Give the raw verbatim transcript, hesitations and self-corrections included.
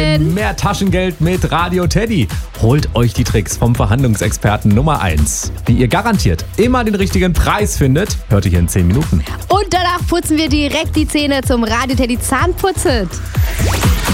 gewinnen. Mehr Taschengeld mit Radio Teddy. Holt euch die Tricks vom Verhandlungsexperten Nummer eins. Wie ihr garantiert immer den richtigen Preis findet, hört ihr hier in zehn Minuten. Und danach putzen wir direkt die Zähne zum Radio Teddy Zahnputzet.